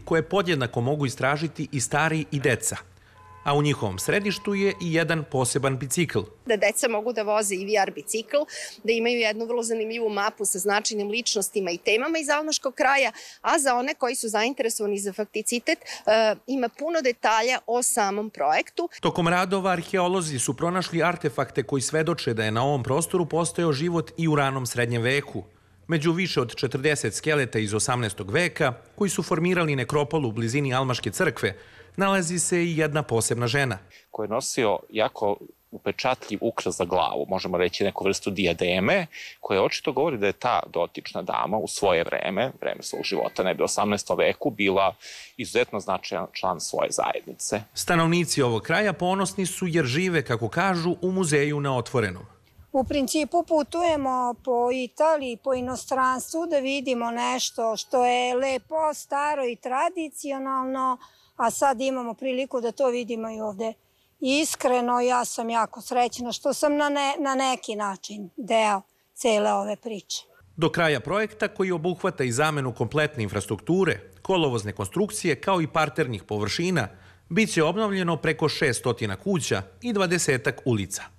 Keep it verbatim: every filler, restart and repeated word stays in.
koje podjednako mogu istražiti i stari i deca. A u njihovom središtu je i jedan poseban bicikl. Da deca mogu da voze i V R bicikl, da imaju jednu vrlo zanimljivu mapu sa značajnim ličnostima i temama iz almaškog kraja, a za one koji su zainteresovani za fakticitet ima puno detalja o samom projektu. Tokom radova arheolozi su pronašli artefakte koji svedoče da je na ovom prostoru postojao život i u ranom srednjem veku. Među više od četrdeset skeleta iz osamnaestog veka, koji su formirali nekropolu u blizini Almaške crkve, nalazi se i jedna posebna žena. Koja je nosio jako upečatljiv ukras za glavu, možemo reći neku vrstu dijademe, koja očito govori da je ta dotična dama u svoje vreme, vreme svog života, ne bi u osamnaestom veku, bila izuzetno značajan član svoje zajednice. Stanovnici ovog kraja ponosni su jer žive, kako kažu, u muzeju na otvorenom. U principu putujemo po Italiji, po inostranstvu da vidimo nešto što je lepo, staro i tradicionalno, a sad imamo priliku da to vidimo i ovde. Iskreno, ja sam jako srećna što sam na, ne, na neki način deo cele ove priče. Do kraja projekta, koji obuhvata i zamenu kompletne infrastrukture, kolovozne konstrukcije kao i parternih površina, bit će obnovljeno preko šest stotina kuća i dvadesetak ulica.